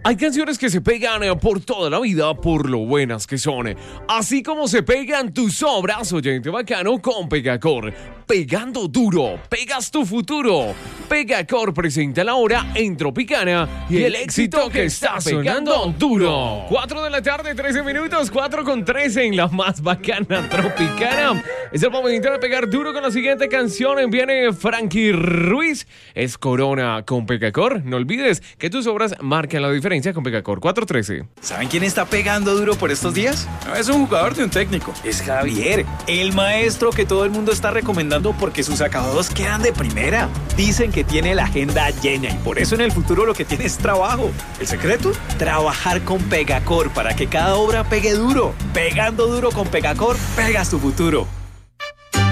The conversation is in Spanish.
Hay canciones que se pegan por toda la vida por lo buenas que son. Así como se pegan tus obras, oyente bacano, con Pegacor. Pegando duro, pegas tu futuro. Pegacor presenta la hora en Tropicana y el éxito que está pegando duro. 4 de la tarde, 13 minutos, 4:13 en la más bacana Tropicana. Es el momento de pegar duro con la siguiente canción. Viene Frankie Ruiz. Es Corona con Pegacor. No olvides que tus obras marcan la diferencia con Pegacor. 4:13. ¿Saben quién está pegando duro por estos días? No es un jugador de un técnico. Es Javier, el maestro que todo el mundo está recomendando porque sus acabados quedan de primera. Dicen que tiene la agenda llena y por eso en el futuro lo que tiene es trabajo. ¿El secreto? Trabajar con Pegacor para que cada obra pegue duro. Pegando duro con Pegacor, pegas tu futuro.